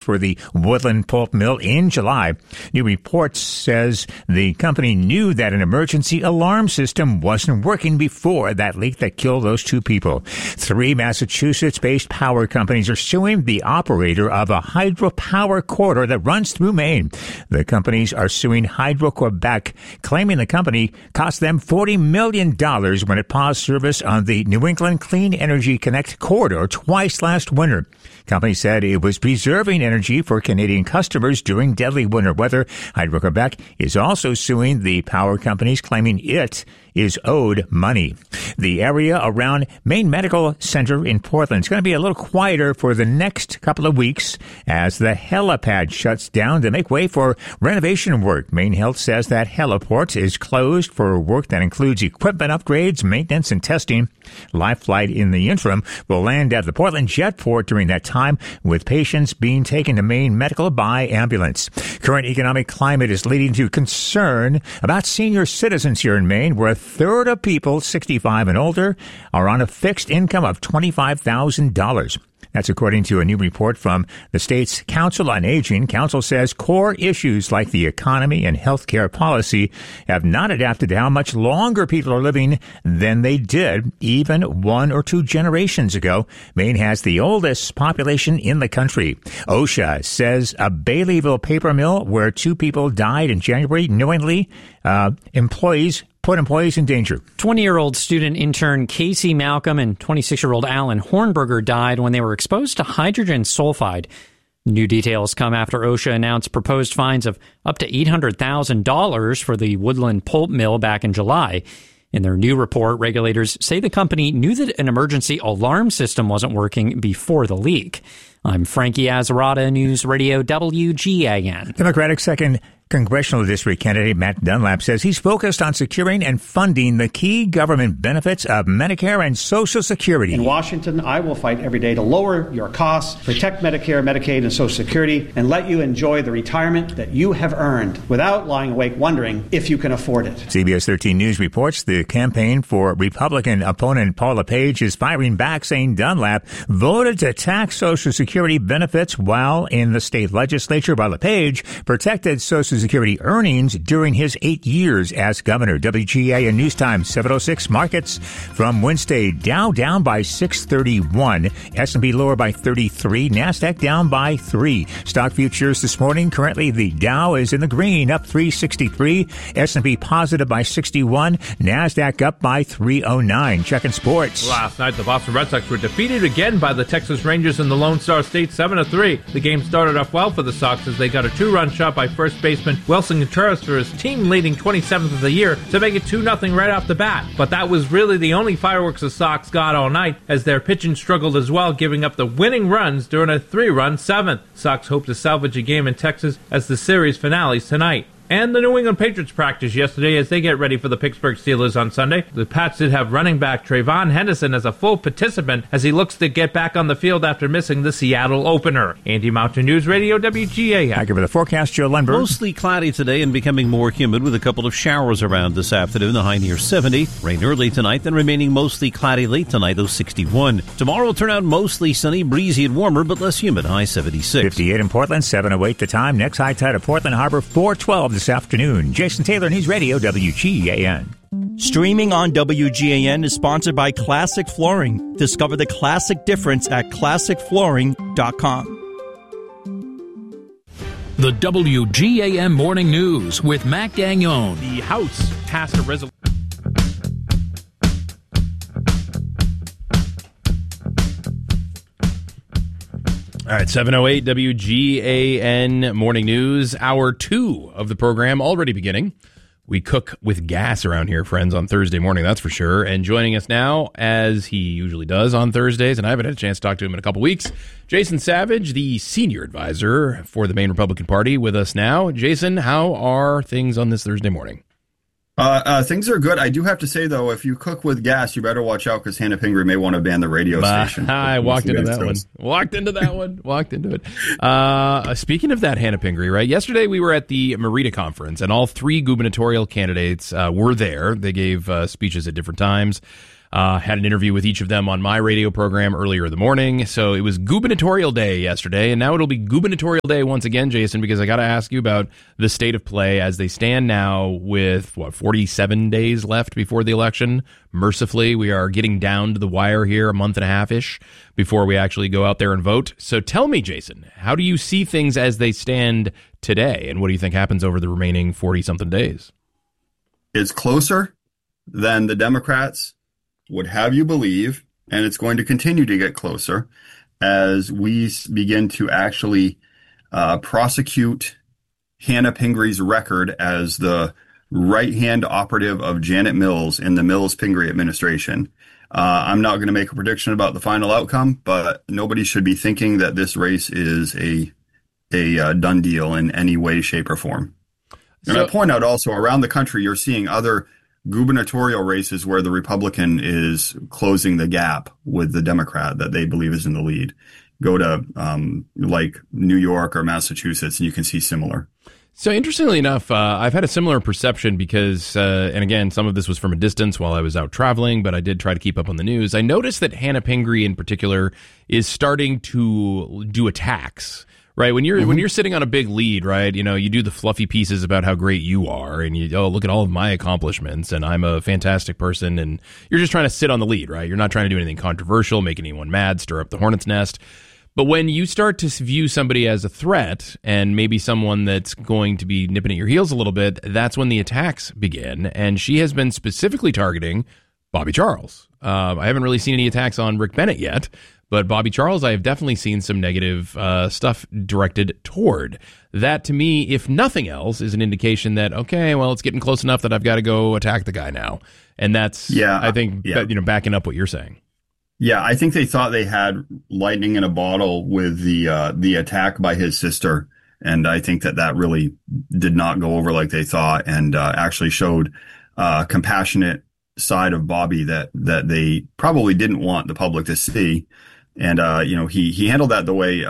for the Woodland Pulp Mill in July. New reports says the company knew that an emergency alarm system wasn't working before that leak that killed those two people. 3 Massachusetts-based power companies are suing the operator of a hydropower corridor that runs through Maine. The companies are suing Hydro-Quebec, claiming the company cost them $40 million when it paused service on the New England Clean Energy Connect corridor twice last winter. Company said it was preserving energy for Canadian customers during deadly winter weather. Hydro-Quebec is also suing the power companies, claiming it is owed money. The area around Maine Medical Center in Portland is going to be a little quieter for the next couple of weeks as the helipad shuts down to make way for renovation work. Maine Health says that heliport is closed for work that includes equipment upgrades, maintenance, and testing. Life Flight in the interim will land at the Portland Jetport during that time, with patients being taken to Maine Medical by ambulance. Current economic climate is leading to concern about senior citizens here in Maine, where a third of people 65 and older are on a fixed income of $25,000. That's according to a new report from the state's Council on Aging. Council says core issues like the economy and healthcare policy have not adapted to how much longer people are living than they did even 1 or 2 generations ago. Maine has the oldest population in the country. OSHA says a Baileyville paper mill where 2 people died in January knowingly put employees in danger. 20-year-old student intern Casey Malcolm and 26-year-old Alan Hornberger died when they were exposed to hydrogen sulfide. New details come after OSHA announced proposed fines of up to $800,000 for the Woodland Pulp Mill back in July. In their new report, regulators say the company knew that an emergency alarm system wasn't working before the leak. I'm Frankie Azzarata, News Radio WGAN. Democratic second Congressional District candidate Matt Dunlap says he's focused on securing and funding the key government benefits of Medicare and Social Security. In Washington, I will fight every day to lower your costs, protect Medicare, Medicaid, and Social Security, and let you enjoy the retirement that you have earned without lying awake wondering if you can afford it. CBS 13 News reports the campaign for Republican opponent Paul LePage is firing back, saying Dunlap voted to tax Social Security benefits while in the state legislature, while LePage protected Social Security earnings during his 8 years as governor. WGA News Time 7:06 markets from Wednesday. Dow down by 631, S&P lower by 33, NASDAQ down by 3. Stock futures this morning. Currently, the Dow is in the green, up 363, S&P positive by 61, NASDAQ up by 309. Checking sports. Last night, the Boston Red Sox were defeated again by the Texas Rangers in the Lone Star State 7-3. The game started off well for the Sox as they got a 2-run shot by first baseman Wilson Contreras for his team-leading 27th of the year to make it 2-0 right off the bat. But that was really the only fireworks the Sox got all night, as their pitching struggled as well, giving up the winning runs during a 3-run 7th. Sox hope to salvage a game in Texas as the series finales tonight. And the New England Patriots practiced yesterday as they get ready for the Pittsburgh Steelers on Sunday. The Pats did have running back Trayvon Henderson as a full participant as he looks to get back on the field after missing the Seattle opener. Andy Mountain News Radio, WGA. I give it the forecast, Joe Lundberg. Mostly cloudy today and becoming more humid with a couple of showers around this afternoon. The high near 70. Rain early tonight, then remaining mostly cloudy late tonight, though 61. Tomorrow will turn out mostly sunny, breezy and warmer, but less humid, high 76. 58 in Portland, 7:08 the time. Next high tide at Portland Harbor, 4:12 this afternoon. Jason Taylor, News Radio, WGAN. Streaming on WGAN is sponsored by Classic Flooring. Discover the classic difference at ClassicFlooring.com. The WGAN Morning News with Mac Gagnon. The House passed a resolution. All right, 7:08 WGAN Morning News. Hour 2 of the program already beginning. We cook with gas around here, friends, on Thursday morning, that's for sure. And joining us now, as he usually does on Thursdays, and I haven't had a chance to talk to him in a couple weeks, Jason Savage, the senior advisor for the Maine Republican Party, with us now. Jason, how are things on this Thursday morning? Things are good. I do have to say, though, if you cook with gas, you better watch out because Hannah Pingree may want to ban the radio station. I walked into that one. Walked into it. Speaking of that, Hannah Pingree, right? Yesterday we were at the Merida Conference, and all 3 gubernatorial candidates were there. They gave speeches at different times. Had an interview with each of them on my radio program earlier in the morning. So it was gubernatorial day yesterday, and now it'll be gubernatorial day once again, Jason, because I got to ask you about the state of play as they stand now with, 47 days left before the election. Mercifully, we are getting down to the wire here, a month and a half-ish before we actually go out there and vote. So tell me, Jason, how do you see things as they stand today, and what do you think happens over the remaining 40-something days? It's closer than the Democrats would have you believe, and it's going to continue to get closer as we begin to actually prosecute Hannah Pingree's record as the right-hand operative of Janet Mills in the Mills-Pingree administration. I'm not going to make a prediction about the final outcome, but nobody should be thinking that this race is a done deal in any way, shape, or form. And I point out also around the country, you're seeing other gubernatorial races where the Republican is closing the gap with the Democrat that they believe is in the lead. Go to like New York or Massachusetts, and you can see similar. So interestingly enough, I've had a similar perception because, and again, some of this was from a distance while I was out traveling, but I did try to keep up on the news. I noticed that Hannah Pingree in particular is starting to do attacks. Right. When you're sitting on a big lead, right, you do the fluffy pieces about how great you are and look at all of my accomplishments and I'm a fantastic person, and you're just trying to sit on the lead, right? You're not trying to do anything controversial, make anyone mad, stir up the hornet's nest. But when you start to view somebody as a threat and maybe someone that's going to be nipping at your heels a little bit, that's when the attacks begin. And she has been specifically targeting Bobby Charles. I haven't really seen any attacks on Rick Bennett yet, but Bobby Charles, I have definitely seen some negative stuff directed toward. That, to me, if nothing else, is an indication that, okay, well, it's getting close enough that I've got to go attack the guy now. And that's, I think, backing up what you're saying. Yeah, I think they thought they had lightning in a bottle with the attack by his sister. And I think that really did not go over like they thought, and actually showed compassionate side of Bobby that they probably didn't want the public to see. And, he handled that the way,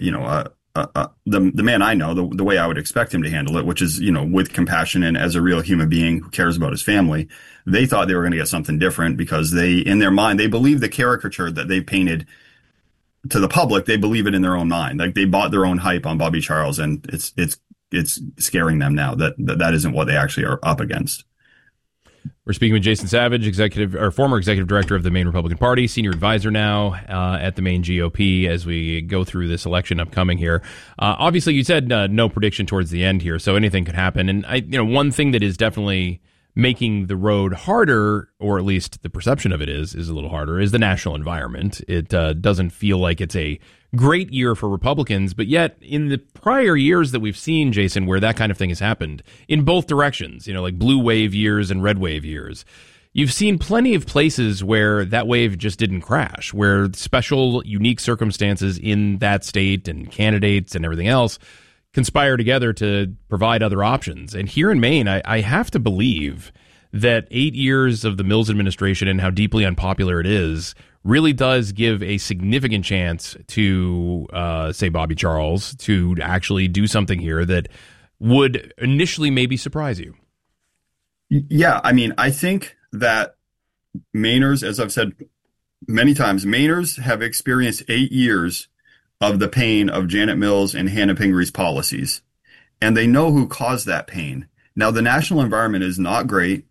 the man I know, the way I would expect him to handle it, which is, with compassion and as a real human being who cares about his family. They thought they were going to get something different because in their mind, they believe the caricature that they painted to the public, they believe it in their own mind. Like, they bought their own hype on Bobby Charles, and it's scaring them now that isn't what they actually are up against. We're speaking with Jason Savage, former executive director of the Maine Republican Party, senior advisor now at the Maine GOP as we go through this election upcoming here. Obviously, you said no prediction towards the end here, so anything could happen. And one thing that is definitely making the road harder, or at least the perception of it is a little harder, is the national environment. It doesn't feel like it's a great year for Republicans, but yet in the prior years that we've seen, Jason, where that kind of thing has happened in both directions, like blue wave years and red wave years, you've seen plenty of places where that wave just didn't crash, where special, unique circumstances in that state and candidates and everything else conspire together to provide other options. And here in Maine, I have to believe that 8 years of the Mills administration and how deeply unpopular it is really does give a significant chance to, say, Bobby Charles to actually do something here that would initially maybe surprise you. Yeah, I think that Mainers, as I've said many times, Mainers have experienced 8 years of the pain of Janet Mills and Hannah Pingree's policies, and they know who caused that pain. Now, the national environment is not great.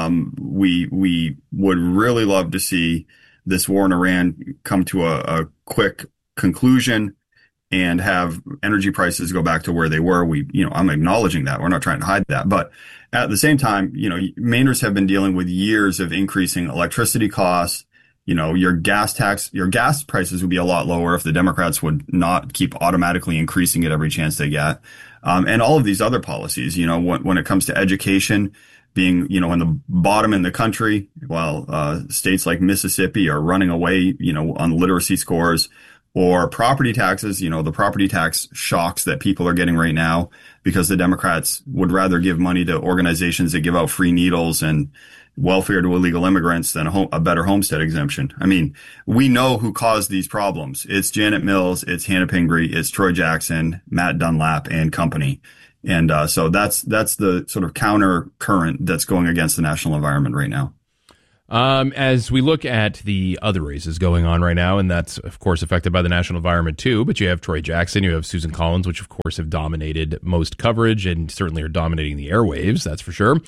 We would really love to see this war in Iran come to a quick conclusion and have energy prices go back to where they were. I'm acknowledging that. We're not trying to hide that. But at the same time, Mainers have been dealing with years of increasing electricity costs. Your gas prices would be a lot lower if the Democrats would not keep automatically increasing it every chance they get. And all of these other policies, when it comes to education being, in the bottom in the country, while states like Mississippi are running away, on literacy scores, or property taxes, the property tax shocks that people are getting right now because the Democrats would rather give money to organizations that give out free needles and welfare to illegal immigrants than a better homestead exemption. We know who caused these problems. It's Janet Mills, it's Hannah Pingree, it's Troy Jackson, Matt Dunlap, and company. And so that's the sort of counter current that's going against the national environment right now. As we look at the other races going on right now, and that's, of course, affected by the national environment, too, but you have Troy Jackson, you have Susan Collins, which, of course, have dominated most coverage and certainly are dominating the airwaves, that's for sure.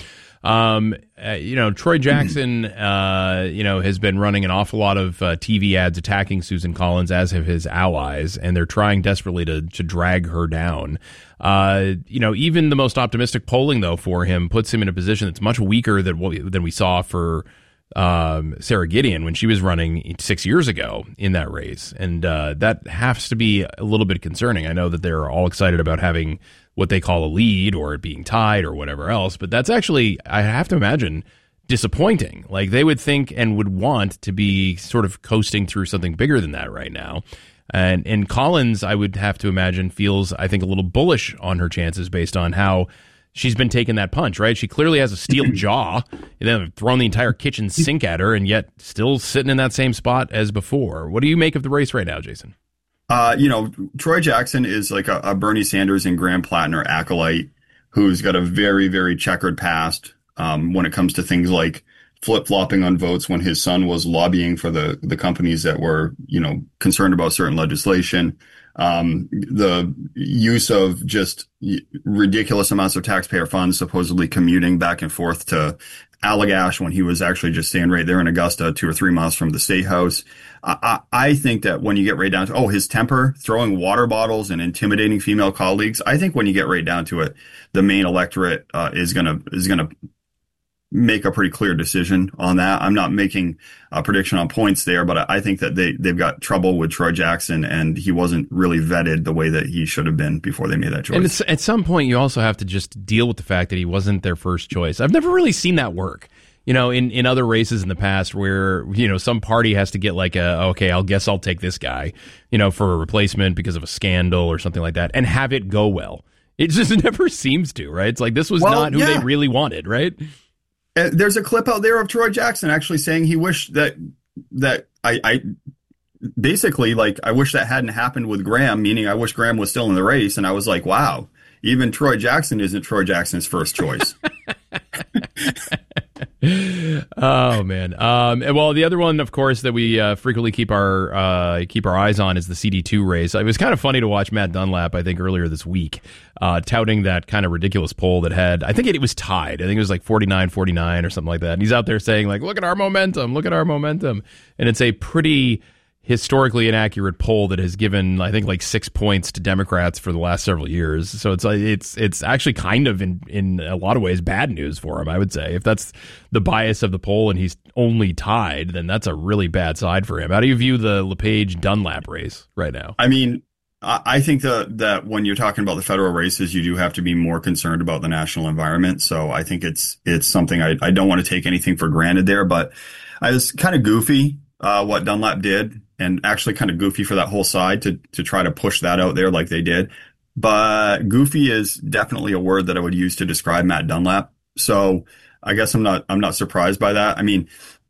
Troy Jackson, has been running an awful lot of TV ads attacking Susan Collins, as have his allies, and they're trying desperately to drag her down. Even the most optimistic polling, though, for him puts him in a position that's much weaker than we saw for Sarah Gideon when she was running 6 years ago in that race. And that has to be a little bit concerning. I know that they're all excited about having what they call a lead or it being tied or whatever else, but that's actually, I have to imagine, disappointing. Like, they would think and would want to be sort of coasting through something bigger than that right now. And Collins, I would have to imagine, feels, I think, a little bullish on her chances based on how she's been taking that punch, right? She clearly has a steel jaw. They've thrown the entire kitchen sink at her, and yet still sitting in that same spot as before. What do you make of the race right now, Jason? Troy Jackson is like a Bernie Sanders and Graham Plattner acolyte who's got a very, very checkered past when it comes to things like flip-flopping on votes when his son was lobbying for the companies that were, concerned about certain legislation. The use of just ridiculous amounts of taxpayer funds supposedly commuting back and forth to Allagash when he was actually just staying right there in Augusta, 2 or 3 miles from the State House. I think that when you get right down to, his temper, throwing water bottles and intimidating female colleagues, I think when you get right down to it, the main electorate is gonna make a pretty clear decision on that. I'm not making a prediction on points there, but I think that they've got trouble with Troy Jackson, and he wasn't really vetted the way that he should have been before they made that choice. And at some point, you also have to just deal with the fact that he wasn't their first choice. I've never really seen that work. In other races in the past where, some party has to get like I'll take this guy, for a replacement because of a scandal or something like that, and have it go well. It just never seems to, right? It's like this was not who they really wanted, right? There's a clip out there of Troy Jackson actually saying he wished that I basically, like, I wish that hadn't happened with Graham, meaning I wish Graham was still in the race. And I was like, wow, even Troy Jackson isn't Troy Jackson's first choice. Oh man. Well, the other one, of course, that we frequently keep our eyes on is the CD2 race. It was kind of funny to watch Matt Dunlap, I think, earlier this week, touting that kind of ridiculous poll that had, I think it was tied. I think it was like 49-49 or something like that. And he's out there saying, like, look at our momentum. And it's a pretty historically inaccurate poll that has given, I think, like 6 points to Democrats for the last several years. So it's actually kind of in a lot of ways bad news for him, I would say. If that's the bias of the poll and he's only tied, then that's a really bad side for him. How do you view the LePage Dunlap race right now? I mean, I think that when you're talking about the federal races, you do have to be more concerned about the national environment. So I think it's something I don't want to take anything for granted there, but I was kind of goofy what Dunlap did. And actually kind of goofy for that whole side to try to push that out there like they did. But goofy is definitely a word that I would use to describe Matt Dunlap. So I guess I'm not surprised by that. I mean,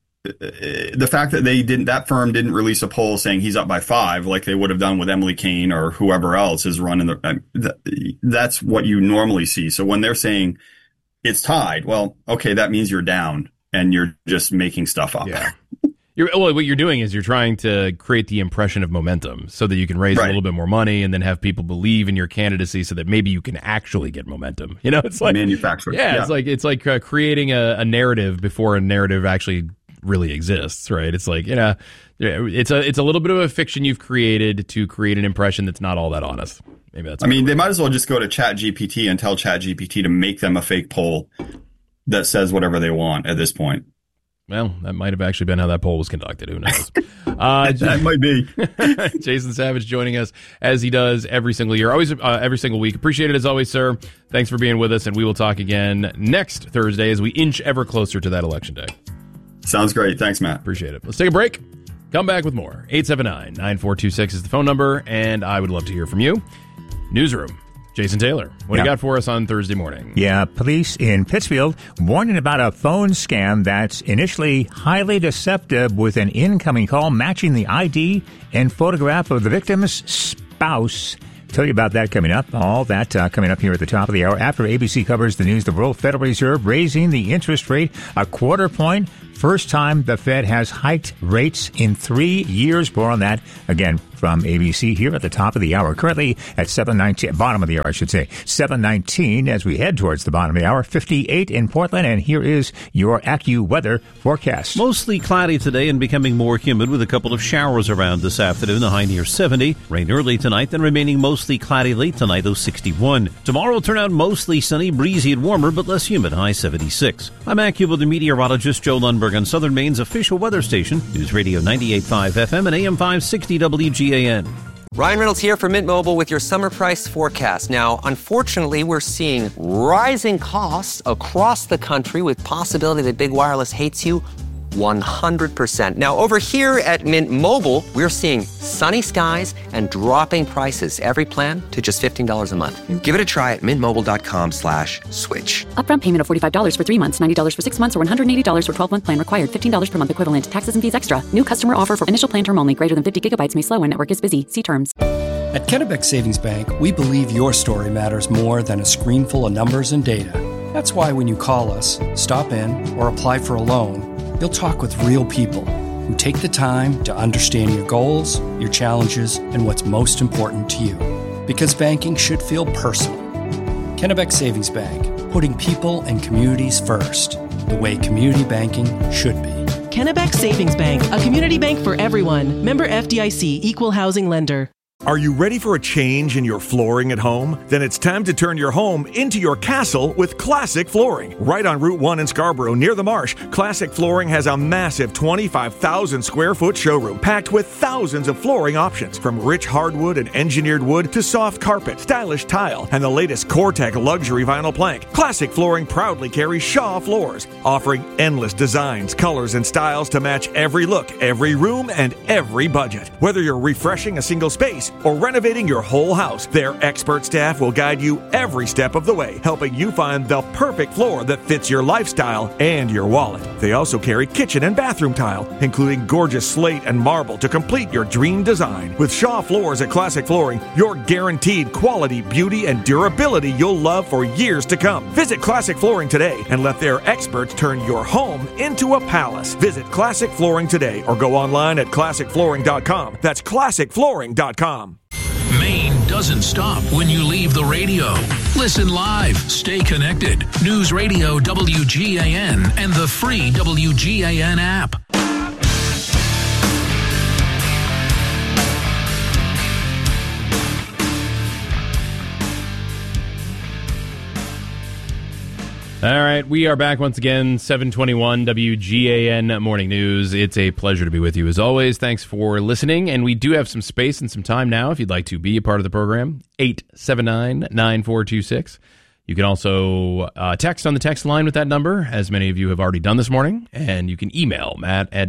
the fact that that firm didn't release a poll saying he's up by 5 like they would have done with Emily Kane or whoever else is running that's what you normally see. So when they're saying it's tied, well, okay, that means you're down and you're just making stuff up. Yeah. What you're doing is you're trying to create the impression of momentum so that you can raise a little bit more money and then have people believe in your candidacy so that maybe you can actually get momentum. It's like manufacturing. Yeah. It's like creating a narrative before a narrative actually really exists, right? It's like, it's a little bit of a fiction you've created to create an impression that's not all that honest. Maybe that's. They might as well just go to ChatGPT and tell ChatGPT to make them a fake poll that says whatever they want at this point. Well, that might have actually been how that poll was conducted. Who knows? That might be. Jason Savage joining us as he does every single year, always every single week. Appreciate it as always, sir. Thanks for being with us, and we will talk again next Thursday as we inch ever closer to that election day. Sounds great. Thanks, Matt. Appreciate it. Let's take a break. Come back with more. 879-9426 is the phone number, and I would love to hear from you. Newsroom. Jason Taylor, what do you got for us on Thursday morning? Yeah, police in Pittsfield warning about a phone scam that's initially highly deceptive with an incoming call matching the ID and photograph of the victim's spouse. Tell you about that coming up. All that coming up here at the top of the hour after ABC covers the news. The World Federal Reserve raising the interest rate a 0.25 point First time the Fed has hiked rates in 3 years. More on that, again, from ABC here at the top of the hour. Currently at 7:19, bottom of the hour, I should say, 7:19 as we head towards the bottom of the hour, 58 in Portland. And here is your AccuWeather forecast. Mostly cloudy today and becoming more humid with a couple of showers around this afternoon. The high near 70. Rain early tonight, then remaining mostly cloudy late tonight, though 61. Tomorrow will turn out mostly sunny, breezy and warmer, but less humid, high 76. I'm AccuWeather meteorologist Joe Lundberg on Southern Maine's official weather station, News Radio 98.5 FM and AM 560 WGAN. Ryan Reynolds here for Mint Mobile with your summer price forecast. Now, unfortunately, we're seeing rising costs across the country with possibility that big wireless hates you 100%. Now, over here at Mint Mobile, we're seeing sunny skies and dropping prices. Every plan to just $15 a month. Give it a try at mintmobile.com/switch. Upfront payment of $45 for 3 months, $90 for 6 months, or $180 for 12-month plan required. $15 per month equivalent. Taxes and fees extra. New customer offer for initial plan term only. Greater than 50 gigabytes may slow when network is busy. See terms. At Kennebec Savings Bank, we believe your story matters more than a screen full of numbers and data. That's why when you call us, stop in, or apply for a loan, you'll talk with real people who take the time to understand your goals, your challenges, and what's most important to you. Because banking should feel personal. Kennebec Savings Bank, putting people and communities first, the way community banking should be. Kennebec Savings Bank, a community bank for everyone. Member FDIC, Equal Housing Lender. Are you ready for a change in your flooring at home? Then it's time to turn your home into your castle with Classic Flooring. Right on Route 1 in Scarborough, near the marsh, Classic Flooring has a massive 25,000 square foot showroom packed with thousands of flooring options, from rich hardwood and engineered wood to soft carpet, stylish tile, and the latest Core-Tech luxury vinyl plank. Classic Flooring proudly carries Shaw floors, offering endless designs, colors, and styles to match every look, every room, and every budget. Whether you're refreshing a single space or renovating your whole house, their expert staff will guide you every step of the way, helping you find the perfect floor that fits your lifestyle and your wallet. They also carry kitchen and bathroom tile, including gorgeous slate and marble to complete your dream design. With Shaw Floors at Classic Flooring, you're guaranteed quality, beauty, and durability you'll love for years to come. Visit Classic Flooring today and let their experts turn your home into a palace. Visit Classic Flooring today or go online at classicflooring.com. That's classicflooring.com. Maine doesn't stop when you leave the radio. Listen live, stay connected. News Radio WGAN and the free WGAN app. All right, we are back once again, 721 WGAN Morning News. It's a pleasure to be with you as always. Thanks for listening, and we do have some space and some time now if you'd like to be a part of the program, 879-9426. You can also text on the text line with that number, as many of you have already done this morning, and you can email Matt at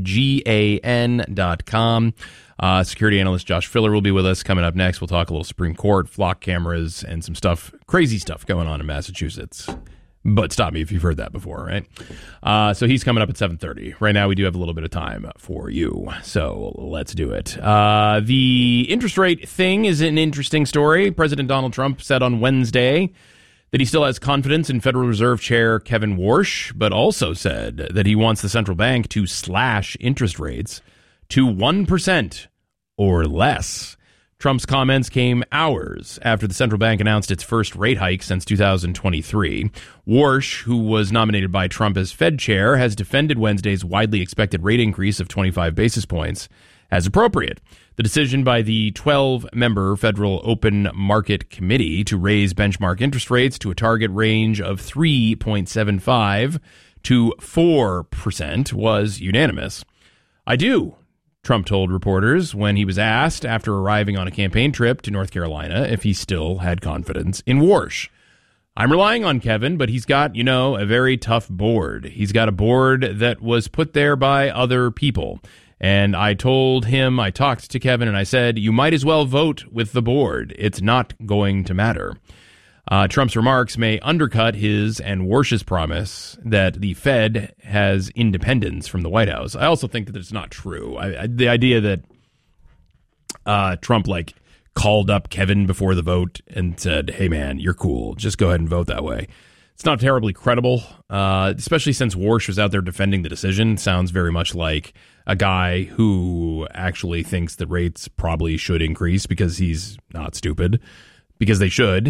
WGAN.com. Security analyst Josh Filler will be with us coming up next. We'll talk a little Supreme Court, flock cameras, and some stuff, crazy stuff going on in Massachusetts. But stop me if you've heard that before, right? So he's coming up at 7:30. Right now, we do have a little bit of time for you, so let's do it. The interest rate thing is an interesting story. President Donald Trump said on Wednesday that he still has confidence in Federal Reserve Chair Kevin Warsh, but also said that he wants the central bank to slash interest rates to 1% or less. Trump's comments came hours after the central bank announced its first rate hike since 2023. Warsh, who was nominated by Trump as Fed chair, has defended Wednesday's widely expected rate increase of 25 basis points as appropriate. The decision by the 12-member Federal Open Market Committee to raise benchmark interest rates to a target range of 3.75 to 4% was unanimous. I do, Trump told reporters when he was asked after arriving on a campaign trip to North Carolina if he still had confidence in Warsh. I'm relying on Kevin, but he's got, a very tough board. He's got a board that was put there by other people. And I told him, I talked to Kevin, and I said, you might as well vote with the board. It's not going to matter. Trump's remarks may undercut his and Warsh's promise that the Fed has independence from the White House. I also think that it's not true. The idea that Trump called up Kevin before the vote and said, hey man, you're cool, just go ahead and vote that way. it's not terribly credible, especially since Warsh was out there defending the decision. Sounds very much like a guy who actually thinks that rates probably should increase because he's not stupid, because they should.